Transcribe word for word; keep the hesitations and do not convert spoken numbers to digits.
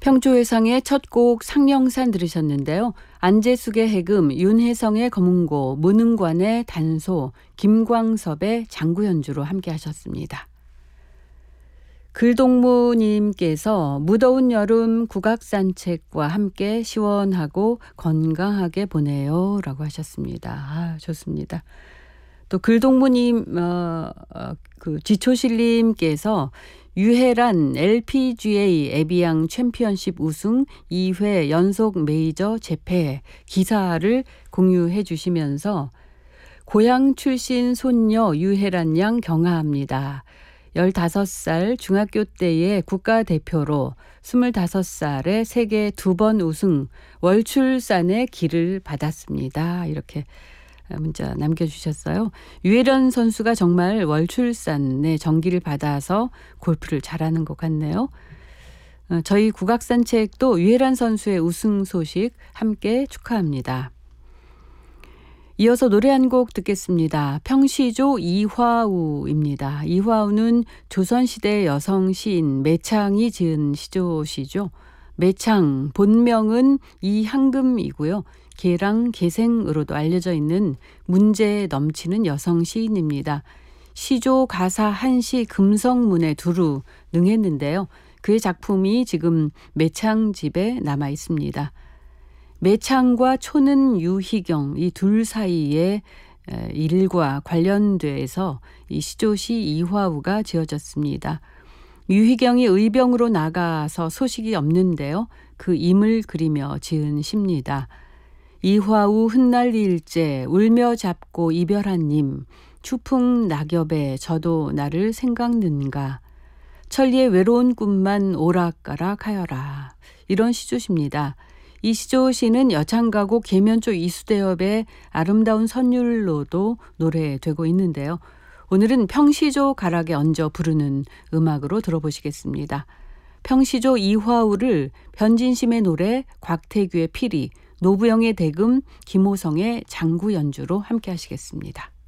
평초회상의 첫 곡 상령산 들으셨는데요. 안재숙의 해금, 윤혜성의 검은고, 문흥관의 단소, 김광섭의 장구 연주로 함께 하셨습니다. 글동무님께서 무더운 여름 국악산책과 함께 시원하고 건강하게 보내요 라고 하셨습니다. 아, 좋습니다. 또 글동무님, 어, 어, 그 지초실님께서 유혜란 엘피지에이 에비앙 챔피언십 우승 이 회 연속 메이저 재패 기사를 공유해 주시면서 고향 출신 손녀 유혜란 양 경하합니다. 열다섯 살 중학교 때의 국가대표로 스물다섯 살에 세계 두 번 우승 월출산의 길을 받았습니다. 이렇게 문자 남겨주셨어요. 유혜란 선수가 정말 월출산의 정기를 받아서 골프를 잘하는 것 같네요. 저희 국악산책도 유혜란 선수의 우승 소식 함께 축하합니다. 이어서 노래 한 곡 듣겠습니다. 평시조 이화우입니다. 이화우는 조선시대 여성 시인 매창이 지은 시조시죠. 매창 본명은 이향금이고요. 개랑 개생으로도 알려져 있는 문제 넘치는 여성 시인입니다. 시조, 가사, 한시, 금성문에 두루 능했는데요. 그의 작품이 지금 매창집에 남아 있습니다. 매창과 초는 유희경 이 둘 사이의 일과 관련돼서 이 시조시 이화우가 지어졌습니다. 유희경이 의병으로 나가서 소식이 없는데요. 그 임을 그리며 지은 시입니다. 이화우 흩날릴제 울며 잡고 이별한 님 추풍 낙엽에 저도 나를 생각는가 천리의 외로운 꿈만 오락가락 하여라. 이런 시조시입니다. 이 시조시는 여창가곡 계면조 이수대엽의 아름다운 선율로도 노래되고 있는데요. 오늘은 평시조 가락에 얹어 부르는 음악으로 들어보시겠습니다. 평시조 이화우를 변진심의 노래, 곽태규의 피리, 노부영의 대금, 김호성의 장구 연주로 함께 하시겠습니다.